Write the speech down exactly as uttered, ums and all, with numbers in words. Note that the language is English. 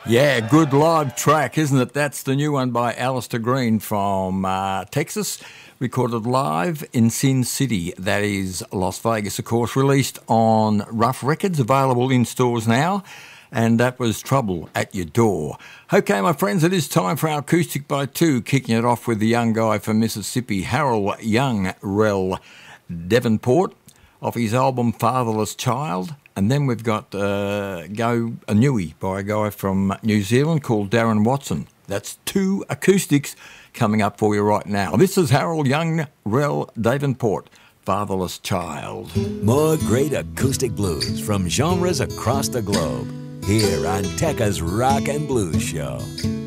Yeah, good live track, isn't it? That's the new one by Alistair Green from uh, Texas, recorded live in Sin City, that is Las Vegas, of course, released on Rough Records, available in stores now, and that was Trouble at Your Door. Okay, my friends, it is time for our Acoustic by Two, kicking it off with the young guy from Mississippi, Harold Young Rel Davenport, off his album Fatherless Child. And then we've got uh, Go a Newie by a guy from New Zealand called Darren Watson. That's two acoustics coming up for you right now. This is Harold Young Rel Davenport, Fatherless Child. More great acoustic blues from genres across the globe, here on Tekka's Rock and Blues Show.